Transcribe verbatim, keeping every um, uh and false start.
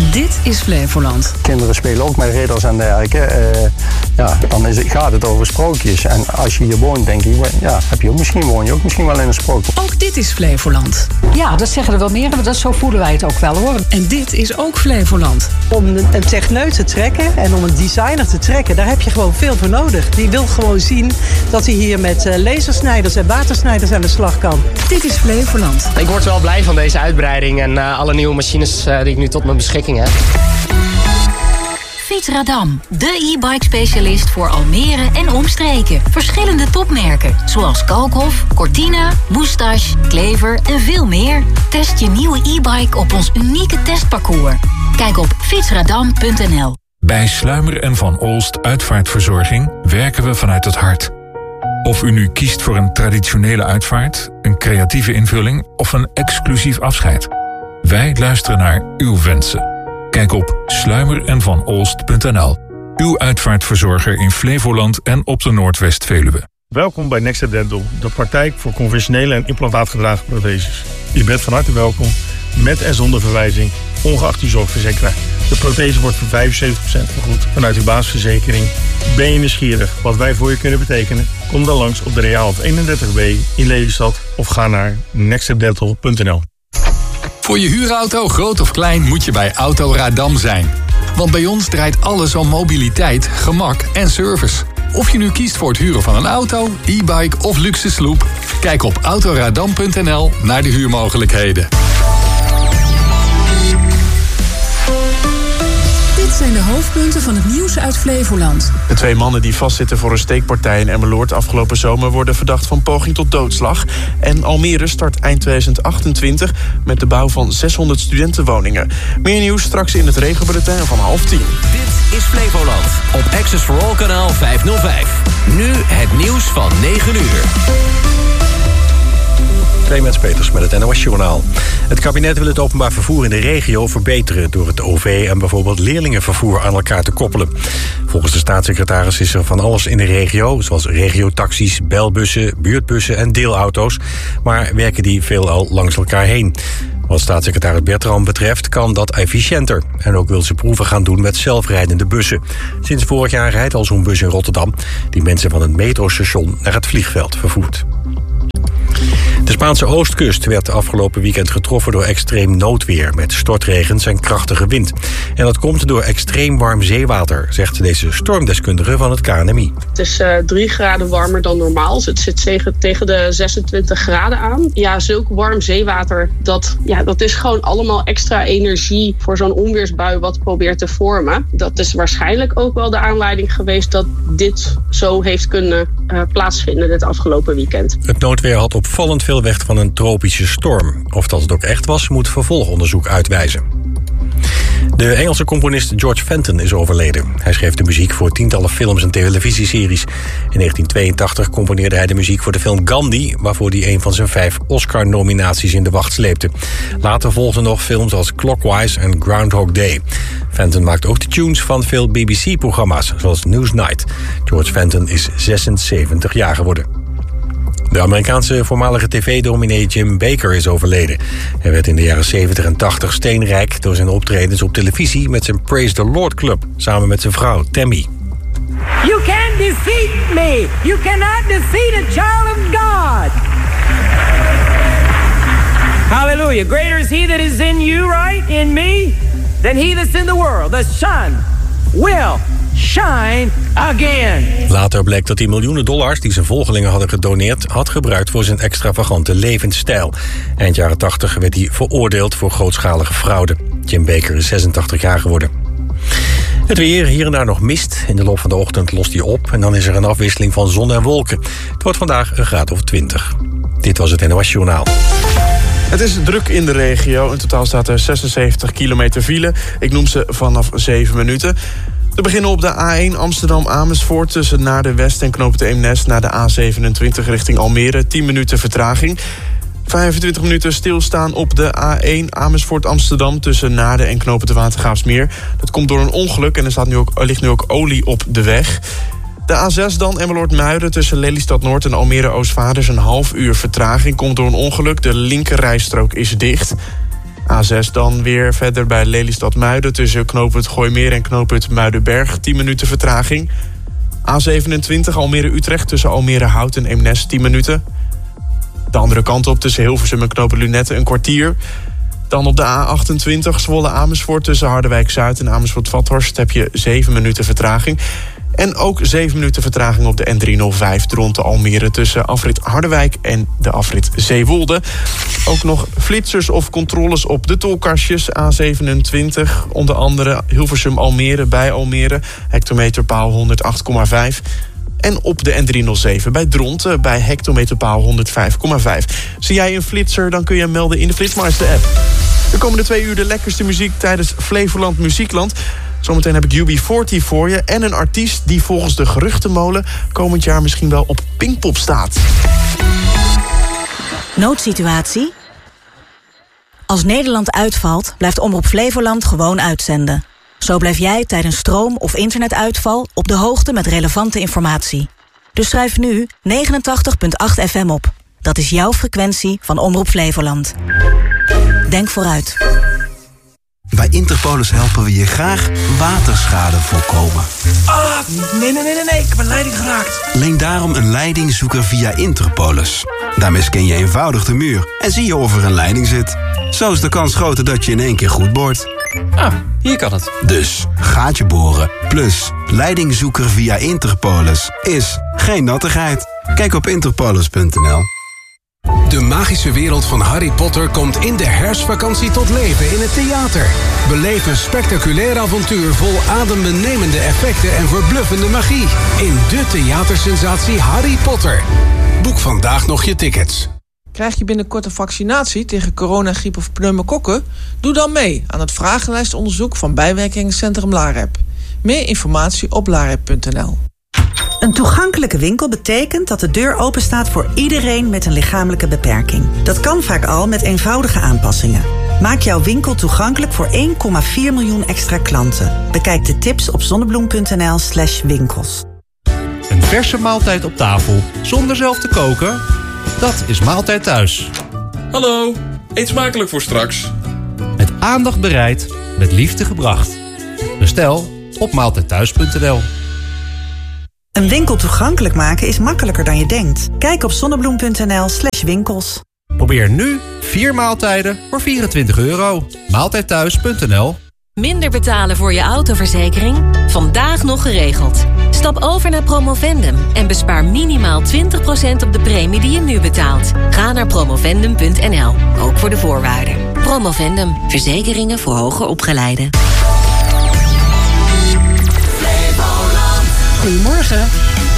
Dit is Flevoland. Kinderen spelen ook met ridders en dergelijke. Uh, ja, dan is het, gaat het over sprookjes. En als je hier woont, denk je, ja, heb je ook, misschien woon je ook misschien wel in een sprookje. Ook dit is Flevoland. Ja, dat zeggen er wel meer, maar dat, zo voelen wij het ook wel, hoor. En dit is ook Flevoland. Om een techneut te trekken en om een designer te trekken, daar heb je gewoon veel voor nodig. Die wil gewoon zien dat hij hier met uh, lasersnijders en watersnijders aan de slag kan. Dit is Flevoland. Ik word wel blij van deze uitbreiding en uh, alle nieuwe machines uh, die ik nu tot mijn beschikking heb. Fietsradam, de e-bike specialist voor Almere en omstreken. Verschillende topmerken, zoals Kalkhof, Cortina, Moustache, Klever en veel meer. Test je nieuwe e-bike op ons unieke testparcours. Kijk op fietsradam punt n l. Bij Sluimer en Van Olst Uitvaartverzorging werken we vanuit het hart. Of u nu kiest voor een traditionele uitvaart, een creatieve invulling of een exclusief afscheid. Wij luisteren naar uw wensen. Kijk op sluimer en van olst punt n l. Uw uitvaartverzorger in Flevoland en op de Noordwest-Veluwe. Welkom bij Next Dental, de praktijk voor conventionele en implantaatgedragen protheses. U bent van harte welkom, met en zonder verwijzing, ongeacht uw zorgverzekeraar. De prothese wordt voor vijfenzeventig procent vergoed vanuit uw basisverzekering. Ben je nieuwsgierig wat wij voor je kunnen betekenen? Kom dan langs op de Reaalhof eenendertig B in Lelystad of ga naar next dental punt n l. Voor je huurauto, groot of klein, moet je bij Autoradam zijn. Want bij ons draait alles om mobiliteit, gemak en service. Of je nu kiest voor het huren van een auto, e-bike of luxe sloep, kijk op autoradam punt n l naar de huurmogelijkheden. Dit zijn de hoofdpunten van het nieuws uit Flevoland. De twee mannen die vastzitten voor een steekpartij in Emmeloord afgelopen zomer worden verdacht van poging tot doodslag. En Almere start eind tweeduizend achtentwintig met de bouw van zeshonderd studentenwoningen. Meer nieuws straks in het regenbulletin van half tien. Dit is Flevoland op Access for All kanaal vijfhonderdvijf. Nu het nieuws van negen uur. Clemens Peters met het N O S-journaal. Het kabinet wil het openbaar vervoer in de regio verbeteren door het O V en bijvoorbeeld leerlingenvervoer aan elkaar te koppelen. Volgens de staatssecretaris is er van alles in de regio, zoals regiotaxis, belbussen, buurtbussen en deelauto's, maar werken die veelal langs elkaar heen. Wat staatssecretaris Bertram betreft kan dat efficiënter. En ook wil ze proeven gaan doen met zelfrijdende bussen. Sinds vorig jaar rijdt al zo'n bus in Rotterdam die mensen van het metrostation naar het vliegveld vervoert. De Spaanse oostkust werd afgelopen weekend getroffen door extreem noodweer met stortregens en krachtige wind. En dat komt door extreem warm zeewater, zegt deze stormdeskundige van het K N M I. Het is uh, drie graden warmer dan normaal. Dus het zit tegen, tegen de zesentwintig graden aan. Ja, zulk warm zeewater, dat, ja, dat is gewoon allemaal extra energie voor zo'n onweersbui wat probeert te vormen. Dat is waarschijnlijk ook wel de aanleiding geweest dat dit zo heeft kunnen uh, plaatsvinden dit afgelopen weekend. Het noodweer had opvallend veel weg van een tropische storm. Of dat het ook echt was, moet vervolgonderzoek uitwijzen. De Engelse componist George Fenton is overleden. Hij schreef de muziek voor tientallen films en televisieseries. In negentien tweeëntachtig componeerde hij de muziek voor de film Gandhi, waarvoor hij een van zijn vijf Oscar-nominaties in de wacht sleepte. Later volgden nog films als Clockwise en Groundhog Day. Fenton maakt ook de tunes van veel B B C-programma's, zoals Newsnight. George Fenton is zesenzeventig jaar geworden. De Amerikaanse voormalige tv-dominee Jim Bakker is overleden. Hij werd in de jaren zeventig en tachtig steenrijk door zijn optredens op televisie met zijn Praise the Lord Club, samen met zijn vrouw Tammy. You can't defeat me. You cannot defeat a child of God. Hallelujah. Greater is he that is in you, right? In me, than he that's in the world. The sun will shine again. Later bleek dat hij miljoenen dollars die zijn volgelingen hadden gedoneerd had gebruikt voor zijn extravagante levensstijl. Eind jaren tachtig werd hij veroordeeld voor grootschalige fraude. Jim Bakker is zesentachtig jaar geworden. Het weer, hier en daar nog mist. In de loop van de ochtend lost hij op en dan is er een afwisseling van zon en wolken. Het wordt vandaag een graad of twintig. Dit was het N O S-journaal. Het is druk in de regio. In totaal staat er zesenzeventig kilometer file. Ik noem ze vanaf zeven minuten. We beginnen op de A één Amsterdam-Amersfoort tussen Naarden West en Knooppunt Eemnes naar de A zevenentwintig richting Almere. tien minuten vertraging. vijfentwintig minuten stilstaan op de A één Amersfoort-Amsterdam tussen Naarden en Knooppunt de Watergraafsmeer. Dat komt door een ongeluk en er, staat nu ook, er ligt nu ook olie op de weg. De A zes dan, Emmeloord-Muiden tussen Lelystad Noord en Almere-Oostvaarders. Een half uur vertraging komt door een ongeluk. De linkerrijstrook is dicht. A zes dan weer verder bij Lelystad-Muiden tussen knooppunt Gooimeer en knooppunt Muidenberg. tien minuten vertraging. A zevenentwintig Almere-Utrecht tussen Almere-Hout en Eemnes tien minuten. De andere kant op tussen Hilversum en knooppunt Lunette een kwartier. Dan op de A achtentwintig Zwolle-Amersfoort tussen Harderwijk-Zuid en Amersfoort-Vathorst heb je zeven minuten vertraging. En ook zeven minuten vertraging op de N driehonderdvijf Dronten Almere tussen afrit Harderwijk en de afrit Zeewolde. Ook nog flitsers of controles op de tolkastjes. A zevenentwintig, onder andere Hilversum Almere bij Almere, hectometerpaal honderdacht komma vijf. En op de N driehonderdzeven bij Dronten bij hectometerpaal honderdvijf komma vijf. Zie jij een flitser, dan kun je hem melden in de Flitsmeister-app. De komende twee uur de lekkerste muziek tijdens Flevoland Muziekland. Zometeen heb ik U B veertig voor je en een artiest die volgens de geruchtenmolen komend jaar misschien wel op Pinkpop staat. Noodsituatie? Als Nederland uitvalt, blijft Omroep Flevoland gewoon uitzenden. Zo blijf jij tijdens stroom- of internetuitval op de hoogte met relevante informatie. Dus schrijf nu negenentachtig komma acht F M op. Dat is jouw frequentie van Omroep Flevoland. Denk vooruit. Bij Interpolis helpen we je graag waterschade voorkomen. Ah, nee, nee, nee, nee, nee, ik heb een leiding geraakt. Leen daarom een leidingzoeker via Interpolis. Daarmee scan je eenvoudig de muur en zie je of er een leiding zit. Zo is de kans groter dat je in één keer goed boort. Ah, hier kan het. Dus, gaatje boren plus leidingzoeker via Interpolis is geen nattigheid. Kijk op interpolis punt n l. De magische wereld van Harry Potter komt in de herfstvakantie tot leven in het theater. Beleef een spectaculair avontuur vol adembenemende effecten en verbluffende magie. In de theatersensatie Harry Potter. Boek vandaag nog je tickets. Krijg je binnenkort een vaccinatie tegen corona, griep of pneumokokken? Doe dan mee aan het vragenlijstonderzoek van bijwerkingencentrum LAREP. Meer informatie op larep punt n l. Een toegankelijke winkel betekent dat de deur openstaat voor iedereen met een lichamelijke beperking. Dat kan vaak al met eenvoudige aanpassingen. Maak jouw winkel toegankelijk voor één komma vier miljoen extra klanten. Bekijk de tips op zonnebloem punt n l slash winkels. Een verse maaltijd op tafel zonder zelf te koken? Dat is Maaltijd Thuis. Hallo, eet smakelijk voor straks. Met aandacht bereid, met liefde gebracht. Bestel op maaltijd thuis punt n l. Een winkel toegankelijk maken is makkelijker dan je denkt. Kijk op zonnebloem punt n l slash winkels. Probeer nu vier maaltijden voor vierentwintig euro. maaltijd thuis punt n l. Minder betalen voor je autoverzekering? Vandaag nog geregeld. Stap over naar Promovendum en bespaar minimaal twintig procent op de premie die je nu betaalt. Ga naar promovendum punt n l, ook voor de voorwaarden. Promovendum, verzekeringen voor hoger opgeleiden. Goedemorgen.